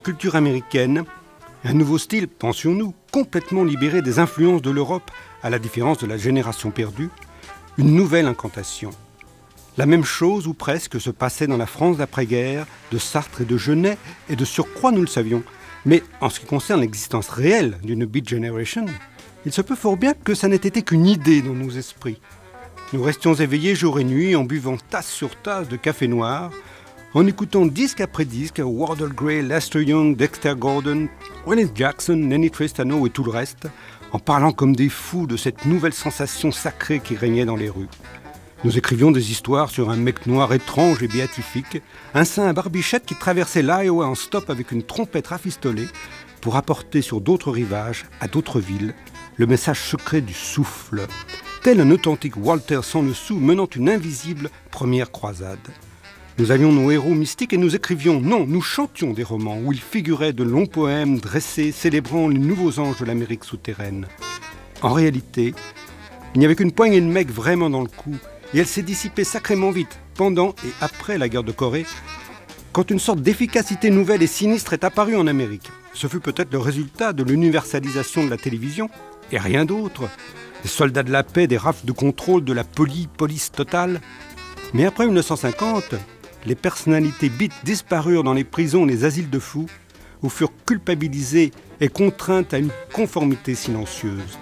Culture américaine, un nouveau style, pensions-nous, complètement libéré des influences de l'Europe, à la différence de la génération perdue, une nouvelle incantation. La même chose, ou presque, se passait dans la France d'après-guerre, de Sartre et de Genet, et de surcroît nous le savions. Mais en ce qui concerne l'existence réelle d'une Beat Generation, il se peut fort bien que ça n'ait été qu'une idée dans nos esprits. Nous restions éveillés jour et nuit en buvant tasse sur tasse de café noir, en écoutant disque après disque, Wardell Gray, Lester Young, Dexter Gordon, Willis Jackson, Lenny Tristano et tout le reste, en parlant comme des fous de cette nouvelle sensation sacrée qui régnait dans les rues. Nous écrivions des histoires sur un mec noir étrange et béatifique, un saint à barbichette qui traversait l'Iowa en stop avec une trompette rafistolée pour apporter sur d'autres rivages, à d'autres villes, le message secret du souffle, tel un authentique Walter sans le sou menant une invisible première croisade. Nous avions nos héros mystiques et nous écrivions, non, nous chantions des romans où ils figuraient de longs poèmes dressés, célébrant les nouveaux anges de l'Amérique souterraine. En réalité, il n'y avait qu'une poignée de mecs vraiment dans le coup, et elle s'est dissipée sacrément vite, pendant et après la guerre de Corée, quand une sorte d'efficacité nouvelle et sinistre est apparue en Amérique. Ce fut peut-être le résultat de l'universalisation de la télévision, et rien d'autre. Des soldats de la paix, des rafles de contrôle, de la police totale. Mais après 1950, les personnalités beat disparurent dans les prisons et les asiles de fous, où furent culpabilisées et contraintes à une conformité silencieuse.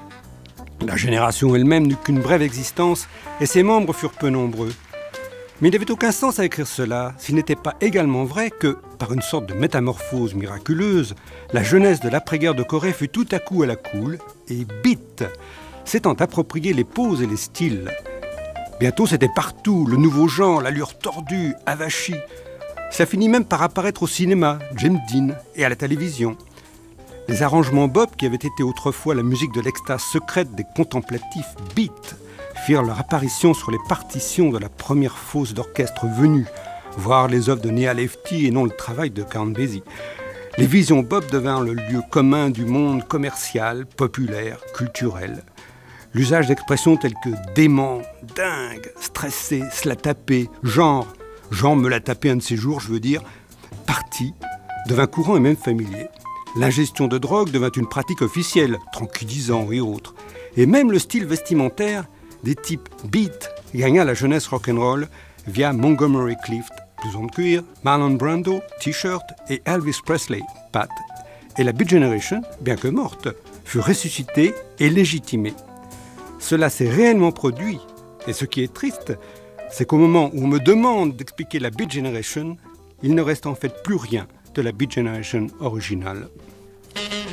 La génération elle-même n'eut qu'une brève existence et ses membres furent peu nombreux. Mais il n'avait aucun sens à écrire cela s'il n'était pas également vrai que, par une sorte de métamorphose miraculeuse, la jeunesse de l'après-guerre de Corée fut tout à coup à la cool et beat, s'étant approprié les poses et les styles. Bientôt, c'était partout, le nouveau genre, l'allure tordue, avachie. Ça finit même par apparaître au cinéma, Jim Dean, et à la télévision. Les arrangements bop, qui avaient été autrefois la musique de l'extase secrète des contemplatifs beat, firent leur apparition sur les partitions de la première fosse d'orchestre venue, voir les œuvres de Nia Lefty et non le travail de Count Basie. Les visions bop devinrent le lieu commun du monde commercial, populaire, culturel. L'usage d'expressions telles que dément, dingue, stressé, se la taper, genre me l'a tapé un de ces jours, je veux dire, parti, devint courant et même familier. L'ingestion de drogue devint une pratique officielle, tranquillisant et autres. Et même le style vestimentaire des types beat gagna la jeunesse rock'n'roll via Montgomery Clift, blouson de cuir, Marlon Brando, t-shirt et Elvis Presley, patte. Et la Beat Generation, bien que morte, fut ressuscitée et légitimée. Cela s'est réellement produit. Et ce qui est triste, c'est qu'au moment où on me demande d'expliquer la Beat Generation, il ne reste en fait plus rien de la Beat Generation originale.